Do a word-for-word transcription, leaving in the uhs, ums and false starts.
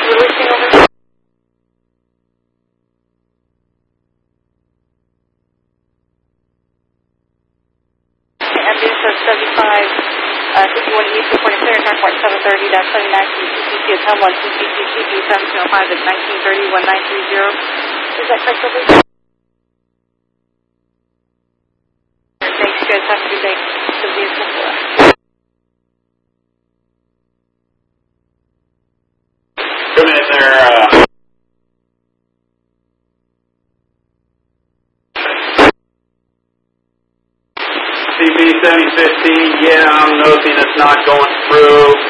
releasing over. M B says seventy-five, uh, fifty-one East, reporting clear, attack point seven thirty, dash seventy-nine, C C C at ten one, C C C C B seven two five at nineteen thirty, one nine three zero. Is that correct, over? Thanks, you guys. Have a good day. The vehicle for us. Come in there, uh... C B seventy fifteen, yeah, I'm noticing it's not going through.